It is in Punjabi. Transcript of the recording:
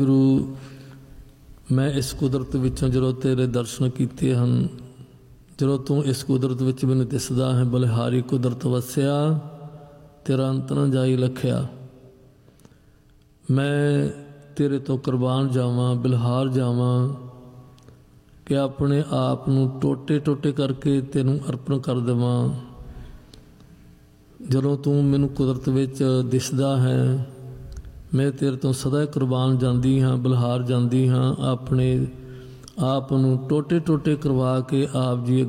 ਗੁਰੂ, ਮੈਂ ਇਸ ਕੁਦਰਤ ਵਿੱਚੋਂ ਜਦੋਂ ਤੇਰੇ ਦਰਸ਼ਨ ਕੀਤੇ ਹਨ, ਜਦੋਂ ਤੂੰ ਇਸ ਕੁਦਰਤ ਵਿੱਚ ਮੈਨੂੰ ਦਿਸਦਾ ਹੈ, ਬਲਿਹਾਰੀ ਕੁਦਰਤ ਵਸਿਆ, ਤੇਰਾ ਅੰਤ ਨਾ ਜਾਈ ਲਖਿਆ। ਮੈਂ ਤੇਰੇ ਤੋਂ ਕੁਰਬਾਨ ਜਾਵਾਂ, ਬਲਿਹਾਰ ਜਾਵਾਂ ਕਿ ਆਪਣੇ ਆਪ ਨੂੰ ਟੋਟੇ ਟੋਟੇ ਕਰਕੇ ਤੈਨੂੰ ਅਰਪਣ ਕਰ ਦੇਵਾਂ। ਜਦੋਂ ਤੂੰ ਮੈਨੂੰ ਕੁਦਰਤ ਵਿੱਚ ਦਿਸਦਾ ਹੈ, ਮੈਂ ਤੇਰੇ ਤੋਂ ਸਦਾ ਕੁਰਬਾਨ ਜਾਂਦੀ ਹਾਂ, ਬਲਿਹਾਰ ਜਾਂਦੀ ਹਾਂ। ਆਪਣੇ ਆਪ ਨੂੰ ਟੋਟੇ ਟੋਟੇ ਕਰਵਾ ਕੇ ਆਪ ਜੀ